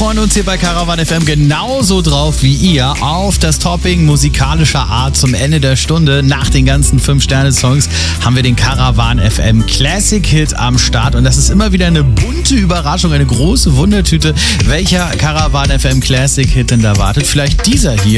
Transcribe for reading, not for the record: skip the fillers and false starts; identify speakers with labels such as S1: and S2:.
S1: freuen uns hier bei Caravan FM genauso drauf wie ihr auf das Topping musikalischer Art zum Ende der Stunde. Nach den ganzen 5-Sterne-Songs haben wir den Caravan FM Classic Hit am Start und das ist immer wieder eine bunte Überraschung, eine große Wundertüte, welcher Caravan FM Classic Hit denn da wartet. Vielleicht dieser hier.